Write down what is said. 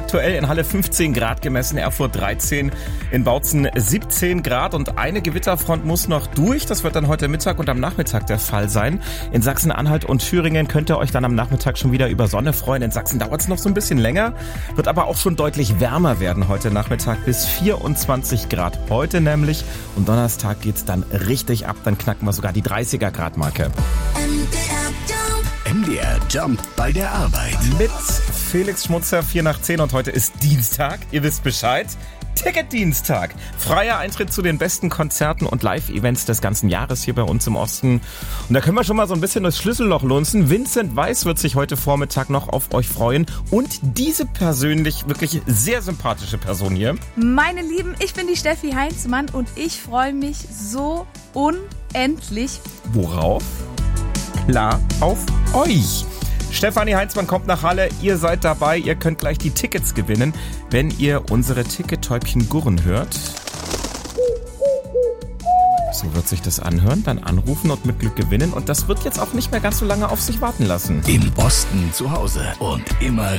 aktuell in Halle 15 Grad gemessen, Erfurt 13, in Bautzen 17 Grad und eine Gewitterfront muss noch durch. Das wird dann heute Mittag und am Nachmittag der Fall sein. In Sachsen-Anhalt und Thüringen könnt ihr euch dann am Nachmittag schon wieder über Sonne freuen. In Sachsen dauert es noch so ein bisschen länger, wird aber auch schon deutlich wärmer werden heute Nachmittag bis 24 Grad. Heute nämlich und Donnerstag geht's dann richtig ab, dann knacken wir sogar die 30er Grad Marke. MDR Jump bei der Arbeit. Mit Felix Schmutzer, 4 nach 10 und heute ist Dienstag. Ihr wisst Bescheid. Ticketdienstag. Freier Eintritt zu den besten Konzerten und Live-Events des ganzen Jahres hier bei uns im Osten. Und da können wir schon mal so ein bisschen das Schlüsselloch lunzen. Vincent Weiss wird sich heute Vormittag noch auf euch freuen. Und diese persönlich wirklich sehr sympathische Person hier. Meine Lieben, ich bin die Steffi Heinzmann und ich freue mich so unendlich. Worauf? Klar, auf euch. Stefanie Heinzmann kommt nach Halle, ihr seid dabei, ihr könnt gleich die Tickets gewinnen, wenn ihr unsere Tickettäubchen gurren hört. So wird sich das anhören, dann anrufen und mit Glück gewinnen und das wird jetzt auch nicht mehr ganz so lange auf sich warten lassen. Im Osten zu Hause und immer